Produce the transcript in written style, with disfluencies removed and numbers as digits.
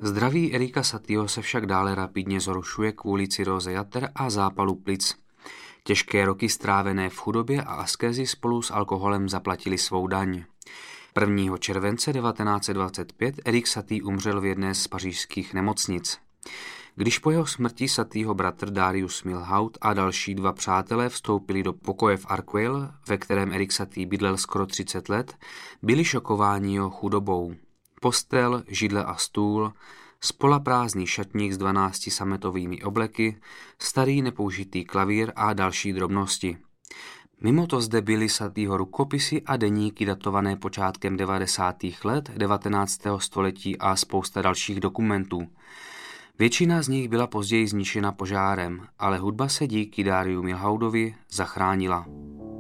Zdraví Erika Satieho se však dále rapidně zhoršuje kvůli ciróze jater a zápalu plic. Těžké roky strávené v chudobě a askézi spolu s alkoholem zaplatili svou daň. 1. července 1925 Erik Satie umřel v jedné z pařížských nemocnic. Když po jeho smrti Satieho bratr Darius Milhaud a další 2 přátelé vstoupili do pokoje v Arcueil, ve kterém Erik Satie bydlel skoro 30 let, byli šokováni jeho chudobou. Postel, židle a stůl, spolaprázdný šatník s 12 sametovými obleky, starý nepoužitý klavír a další drobnosti. Mimo to zde byly Satieho rukopisy a deníky datované počátkem 90. let 19. století a spousta dalších dokumentů. Většina z nich byla později zničena požárem, ale hudba se díky Dariu Milhaudovi zachránila.